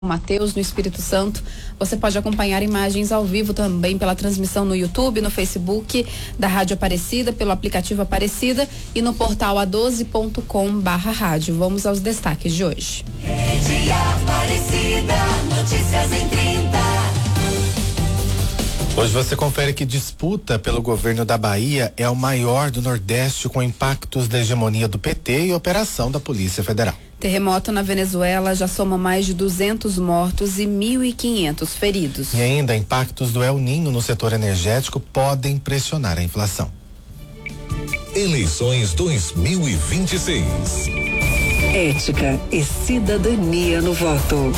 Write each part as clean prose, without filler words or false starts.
Mateus, no Espírito Santo. Você pode acompanhar imagens ao vivo também pela transmissão no YouTube, no Facebook da Rádio Aparecida, pelo aplicativo Aparecida e no portal a12.com/rádio. Vamos aos destaques de hoje. Rede Aparecida, notícias em 30. Hoje você confere que disputa pelo governo da Bahia é o maior do Nordeste, com impactos da hegemonia do PT e operação da Polícia Federal. Terremoto na Venezuela já soma mais de 200 mortos e 1.500 feridos. E ainda impactos do El Niño no setor energético podem pressionar a inflação. Eleições 2026. Ética e cidadania no voto.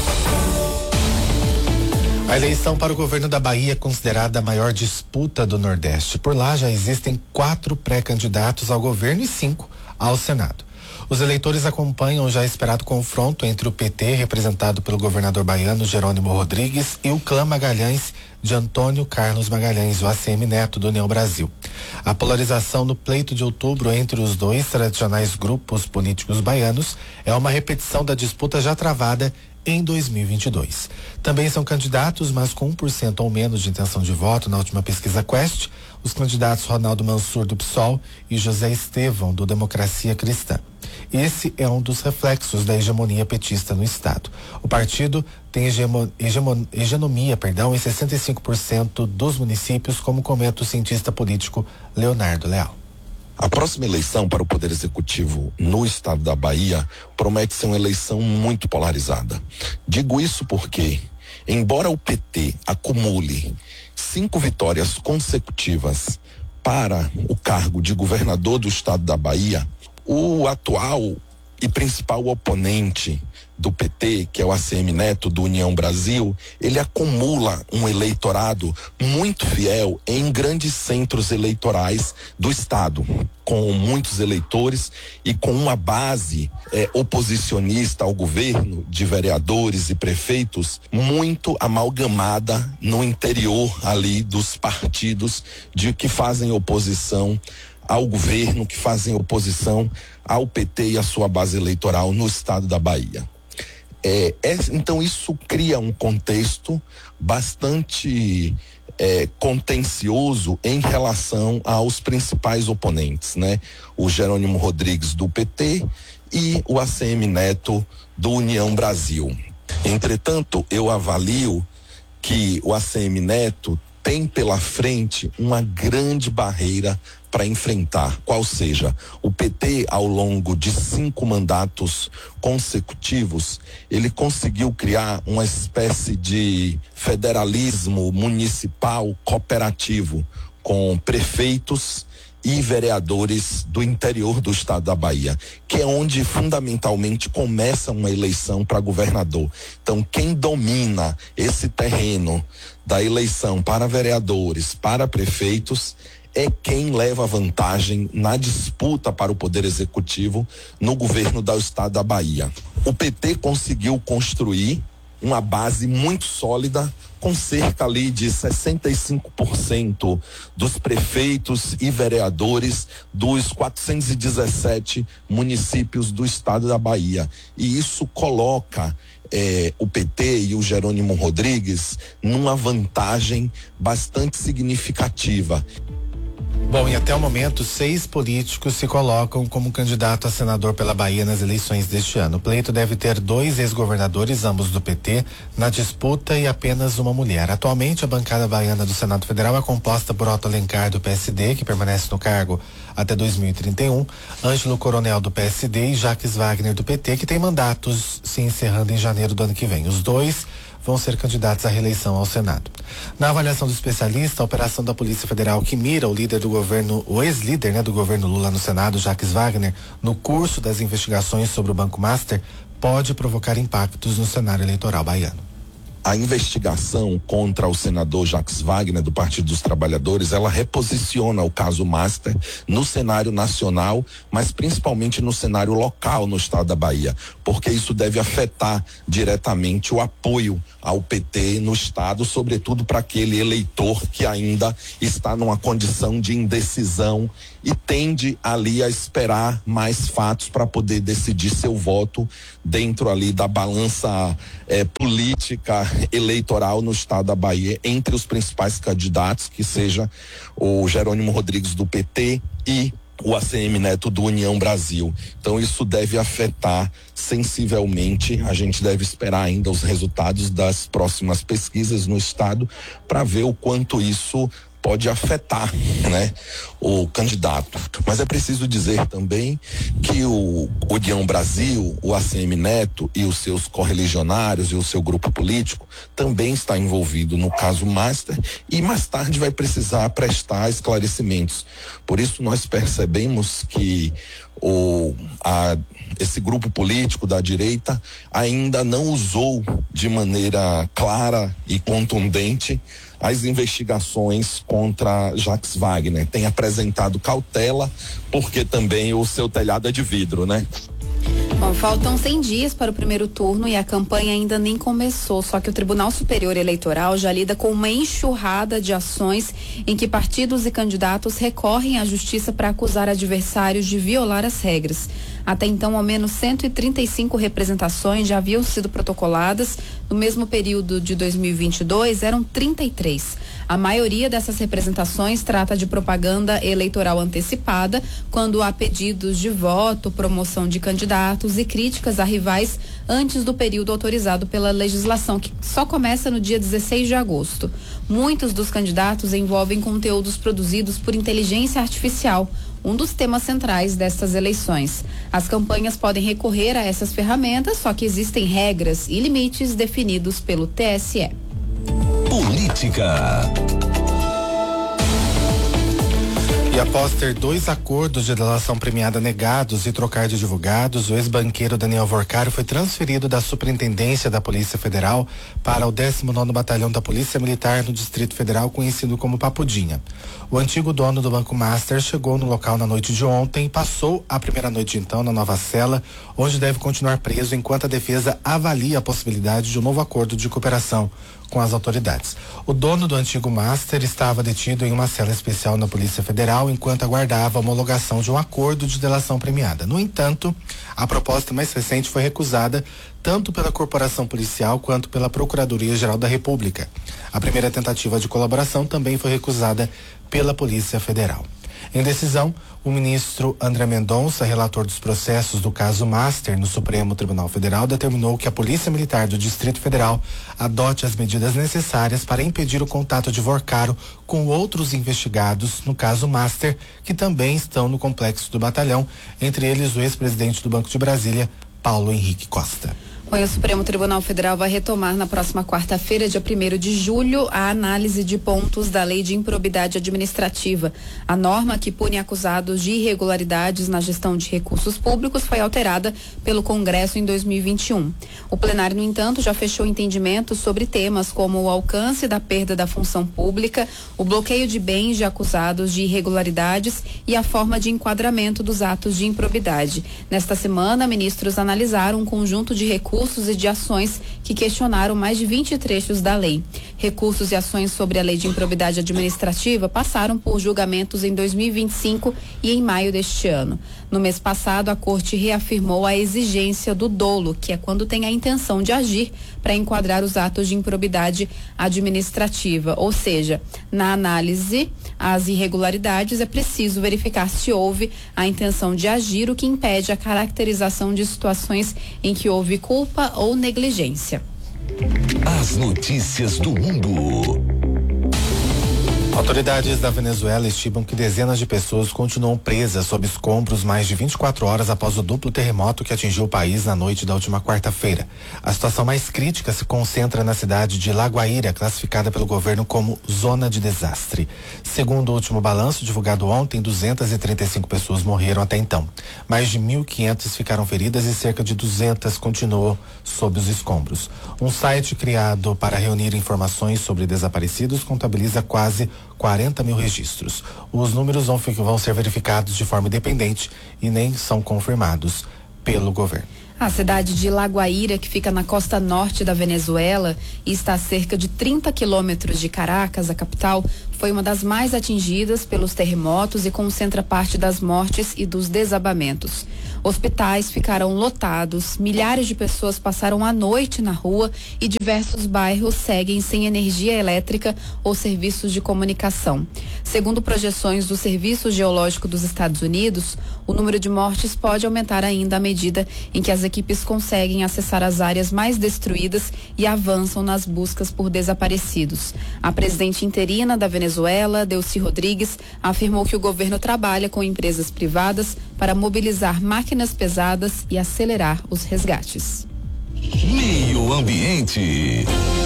A eleição para o governo da Bahia é considerada a maior disputa do Nordeste. Por lá já existem 4 pré-candidatos ao governo e 5 ao Senado. Os eleitores acompanham o já esperado confronto entre o PT, representado pelo governador baiano Jerônimo Rodrigues, e o clã Magalhães de Antônio Carlos Magalhães, o ACM Neto do União Brasil. A polarização no pleito de outubro entre os dois tradicionais grupos políticos baianos é uma repetição da disputa já travada em 2022. Também são candidatos, mas com 1% ou menos de intenção de voto na última pesquisa Quest, os candidatos Ronaldo Mansur do PSOL e José Estevão do Democracia Cristã. Esse é um dos reflexos da hegemonia petista no estado. O partido tem hegemonia em 65% dos municípios, como comenta o cientista político Leonardo Leal. A próxima eleição para o Poder Executivo no estado da Bahia promete ser uma eleição muito polarizada. Digo isso porque, embora o PT acumule 5 vitórias consecutivas para o cargo de governador do estado da Bahia, o atual e principal oponente do PT, que é o ACM Neto do União Brasil, ele acumula um eleitorado muito fiel em grandes centros eleitorais do estado, com muitos eleitores e com uma base oposicionista ao governo de vereadores e prefeitos muito amalgamada no interior ali dos partidos que fazem oposição ao governo, que fazem oposição ao PT e à sua base eleitoral no estado da Bahia. Então isso cria um contexto bastante contencioso em relação aos principais oponentes, né? O Jerônimo Rodrigues do PT e o ACM Neto do União Brasil. Entretanto, eu avalio que o ACM Neto tem pela frente uma grande barreira para enfrentar, qual seja, o PT ao longo de 5 mandatos consecutivos, ele conseguiu criar uma espécie de federalismo municipal cooperativo com prefeitos e vereadores do interior do estado da Bahia, que é onde fundamentalmente começa uma eleição para governador. Então, quem domina esse terreno da eleição para vereadores, para prefeitos, é quem leva vantagem na disputa para o Poder Executivo no governo do estado da Bahia. O PT conseguiu construir uma base muito sólida, com cerca ali de 65% dos prefeitos e vereadores dos 417 municípios do estado da Bahia. E isso coloca o PT e o Jerônimo Rodrigues numa vantagem bastante significativa. Bom, e até o momento, 6 políticos se colocam como candidato a senador pela Bahia nas eleições deste ano. O pleito deve ter 2 ex-governadores, ambos do PT, na disputa e apenas uma mulher. Atualmente, a bancada baiana do Senado Federal é composta por Otto Alencar, do PSD, que permanece no cargo até 2031, Ângelo Coronel, do PSD, e Jacques Wagner, do PT, que tem mandatos se encerrando em janeiro do ano que vem. Os 2 vão ser candidatos à reeleição ao Senado. Na avaliação do especialista, a operação da Polícia Federal que mira o líder do governo, o ex-líder, do governo Lula no Senado, Jacques Wagner, no curso das investigações sobre o Banco Master, pode provocar impactos no cenário eleitoral baiano. A investigação contra o senador Jacques Wagner, do Partido dos Trabalhadores, ela reposiciona o caso Master no cenário nacional, mas principalmente no cenário local no estado da Bahia, porque isso deve afetar diretamente o apoio ao PT no estado, sobretudo para aquele eleitor que ainda está numa condição de indecisão e tende ali a esperar mais fatos para poder decidir seu voto dentro ali da balança política eleitoral no estado da Bahia, entre os principais candidatos, que seja o Jerônimo Rodrigues do PT e o ACM Neto do União Brasil. Então isso deve afetar sensivelmente. A gente deve esperar ainda os resultados das próximas pesquisas no estado para ver o quanto isso pode afetar, né, o candidato. Mas é preciso dizer também que o União Brasil, o ACM Neto e os seus correligionários e o seu grupo político também está envolvido no caso Master e mais tarde vai precisar prestar esclarecimentos. Por isso nós percebemos que esse grupo político da direita ainda não usou de maneira clara e contundente as investigações contra Jacques Wagner. Tem apresentado cautela porque também o seu telhado é de vidro, né? Bom, faltam 100 dias para o primeiro turno e a campanha ainda nem começou, só que o Tribunal Superior Eleitoral já lida com uma enxurrada de ações em que partidos e candidatos recorrem à justiça para acusar adversários de violar as regras. Até então, ao menos 135 representações já haviam sido protocoladas. No mesmo período de 2022, eram 33. A maioria dessas representações trata de propaganda eleitoral antecipada, quando há pedidos de voto, promoção de candidatos e críticas a rivais antes do período autorizado pela legislação, que só começa no dia 16 de agosto. Muitos dos candidatos envolvem conteúdos produzidos por inteligência artificial, um dos temas centrais destas eleições. As campanhas podem recorrer a essas ferramentas, só que existem regras e limites definidos pelo TSE. Política. E após ter 2 acordos de delação premiada negados e trocar de advogados, o ex-banqueiro Daniel Vorcaro foi transferido da Superintendência da Polícia Federal para o 19º Batalhão da Polícia Militar no Distrito Federal, conhecido como Papudinha. O antigo dono do Banco Master chegou no local na noite de ontem e passou a primeira noite então na nova cela, onde deve continuar preso enquanto a defesa avalia a possibilidade de um novo acordo de cooperação com as autoridades. O dono do antigo Master estava detido em uma cela especial na Polícia Federal enquanto aguardava a homologação de um acordo de delação premiada. No entanto, a proposta mais recente foi recusada tanto pela Corporação Policial quanto pela Procuradoria-Geral da República. A primeira tentativa de colaboração também foi recusada pela Polícia Federal. Em decisão, o ministro André Mendonça, relator dos processos do caso Master no Supremo Tribunal Federal, determinou que a Polícia Militar do Distrito Federal adote as medidas necessárias para impedir o contato de Vorcaro com outros investigados no caso Master, que também estão no complexo do batalhão, entre eles o ex-presidente do Banco de Brasília, Paulo Henrique Costa. O Supremo Tribunal Federal vai retomar na próxima quarta-feira, dia 1º de julho, a análise de pontos da Lei de Improbidade Administrativa. A norma que pune acusados de irregularidades na gestão de recursos públicos foi alterada pelo Congresso em 2021. O plenário, no entanto, já fechou entendimento sobre temas como o alcance da perda da função pública, o bloqueio de bens de acusados de irregularidades e a forma de enquadramento dos atos de improbidade. Nesta semana, ministros analisaram um conjunto de recursos e de ações que questionaram mais de 20 trechos da lei. Recursos e ações sobre a Lei de Improbidade Administrativa passaram por julgamentos em 2025 e em maio deste ano. No mês passado, a Corte reafirmou a exigência do dolo, que é quando tem a intenção de agir para enquadrar os atos de improbidade administrativa. Ou seja, na análise às irregularidades é preciso verificar se houve a intenção de agir, o que impede a caracterização de situações em que houve culpa ou negligência. As notícias do mundo. Autoridades da Venezuela estimam que dezenas de pessoas continuam presas sob escombros mais de 24 horas após o duplo terremoto que atingiu o país na noite da última quarta-feira. A situação mais crítica se concentra na cidade de La Guaira, classificada pelo governo como zona de desastre. Segundo o último balanço divulgado ontem, 235 pessoas morreram até então. Mais de 1.500 ficaram feridas e cerca de 200 continuam sob os escombros. Um site criado para reunir informações sobre desaparecidos contabiliza quase 40 mil registros. Os números vão ser verificados de forma independente e nem são confirmados pelo governo. A cidade de Laguaíra, que fica na costa norte da Venezuela e está a cerca de 30 quilômetros de Caracas, a capital, foi uma das mais atingidas pelos terremotos e concentra parte das mortes e dos desabamentos. Hospitais ficaram lotados, milhares de pessoas passaram a noite na rua e diversos bairros seguem sem energia elétrica ou serviços de comunicação. Segundo projeções do Serviço Geológico dos Estados Unidos, o número de mortes pode aumentar ainda à medida em que as equipes conseguem acessar as áreas mais destruídas e avançam nas buscas por desaparecidos. A presidente interina da Venezuela, Delcy Rodrigues, afirmou que o governo trabalha com empresas privadas para mobilizar máquinas pesadas e acelerar os resgates. Meio Ambiente.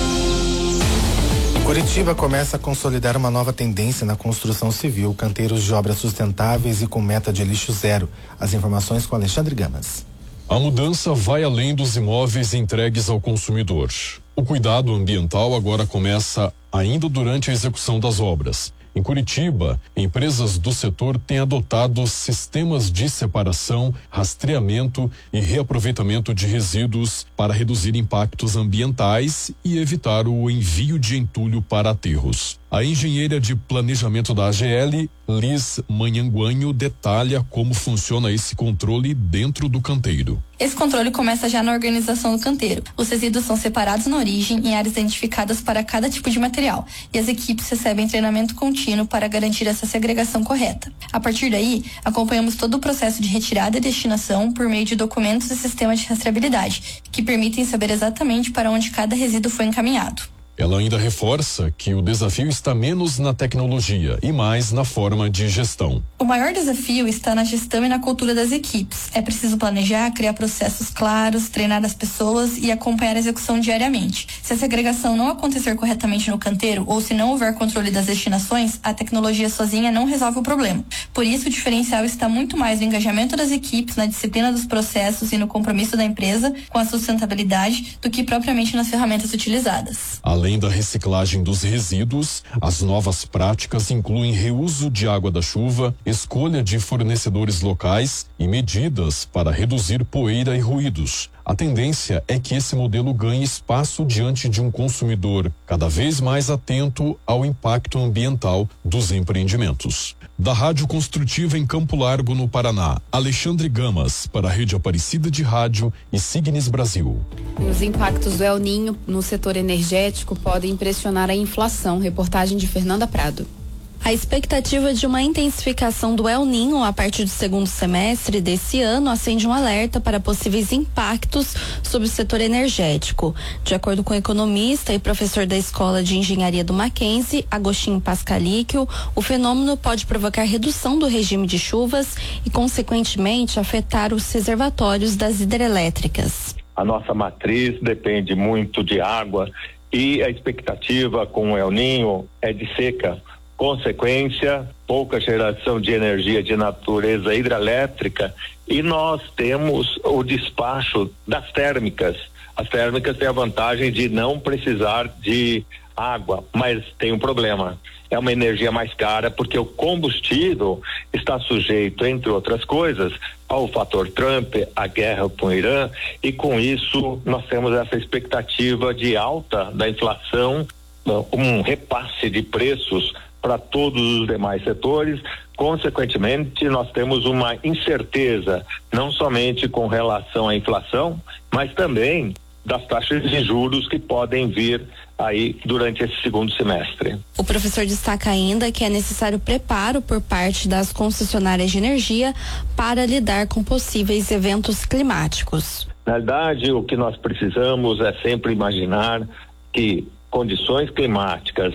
Curitiba começa a consolidar uma nova tendência na construção civil, canteiros de obras sustentáveis e com meta de lixo zero. As informações com Alexandre Gamas. A mudança vai além dos imóveis entregues ao consumidor. O cuidado ambiental agora começa ainda durante a execução das obras. Em Curitiba, empresas do setor têm adotado sistemas de separação, rastreamento e reaproveitamento de resíduos para reduzir impactos ambientais e evitar o envio de entulho para aterros. A engenheira de planejamento da AGL, Liz Manhanguanho, detalha como funciona esse controle dentro do canteiro. Esse controle começa já na organização do canteiro. Os resíduos são separados na origem em áreas identificadas para cada tipo de material e as equipes recebem treinamento contínuo para garantir essa segregação correta. A partir daí, acompanhamos todo o processo de retirada e destinação por meio de documentos e sistemas de rastreabilidade, que permitem saber exatamente para onde cada resíduo foi encaminhado. Ela ainda reforça que o desafio está menos na tecnologia e mais na forma de gestão. O maior desafio está na gestão e na cultura das equipes. É preciso planejar, criar processos claros, treinar as pessoas e acompanhar a execução diariamente. Se a segregação não acontecer corretamente no canteiro ou se não houver controle das destinações, a tecnologia sozinha não resolve o problema. Por isso, o diferencial está muito mais no engajamento das equipes, na disciplina dos processos e no compromisso da empresa com a sustentabilidade do que propriamente nas ferramentas utilizadas. Além da reciclagem dos resíduos, as novas práticas incluem reuso de água da chuva, escolha de fornecedores locais e medidas para reduzir poeira e ruídos. A tendência é que esse modelo ganhe espaço diante de um consumidor cada vez mais atento ao impacto ambiental dos empreendimentos. Da Rádio Construtiva em Campo Largo, no Paraná, Alexandre Gamas, para a Rede Aparecida de Rádio e Signes Brasil. Os impactos do El Ninho no setor energético podem impressionar a inflação. Reportagem de Fernanda Prado. A expectativa de uma intensificação do El Ninho a partir do segundo semestre desse ano acende um alerta para possíveis impactos sobre o setor energético. De acordo com o economista e professor da Escola de Engenharia do Mackenzie, Agostinho Pascalíquio, o fenômeno pode provocar redução do regime de chuvas e, consequentemente, afetar os reservatórios das hidrelétricas. A nossa matriz depende muito de água e a expectativa com o El Ninho é de seca. Consequência, pouca geração de energia de natureza hidrelétrica e nós temos o despacho das térmicas. As térmicas têm a vantagem de não precisar de água, mas tem um problema. É uma energia mais cara porque o combustível está sujeito, entre outras coisas, ao fator Trump, a guerra com o Irã, e com isso nós temos essa expectativa de alta da inflação, um repasse de preços para todos os demais setores. Consequentemente, nós temos uma incerteza, não somente com relação à inflação, mas também das taxas de juros que podem vir aí durante esse segundo semestre. O professor destaca ainda que é necessário preparo por parte das concessionárias de energia para lidar com possíveis eventos climáticos. Na verdade, o que nós precisamos é sempre imaginar que condições climáticas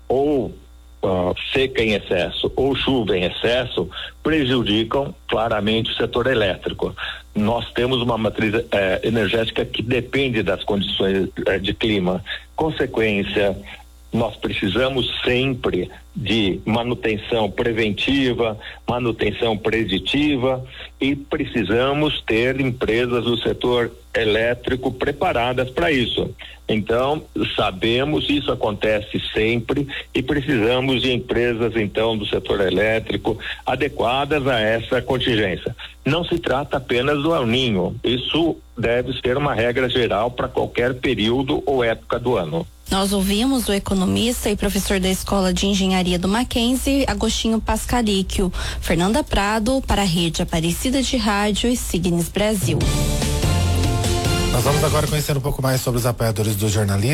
ou seca em excesso ou chuva em excesso prejudicam claramente o setor elétrico. Nós temos uma matriz energética que depende das condições de clima. Consequência, nós precisamos sempre de manutenção preventiva, manutenção preditiva, e precisamos ter empresas do setor elétrico preparadas para isso. Então, sabemos, isso acontece sempre, e precisamos de empresas, então, do setor elétrico adequadas a essa contingência. Não se trata apenas do El Niño, isso deve ser uma regra geral para qualquer período ou época do ano. Nós ouvimos o economista e professor da Escola de Engenharia do Mackenzie, Agostinho Pascalíquio. Fernanda Prado, para a Rede Aparecida de Rádio e Signes Brasil. Nós vamos agora conhecer um pouco mais sobre os apoiadores do jornalismo.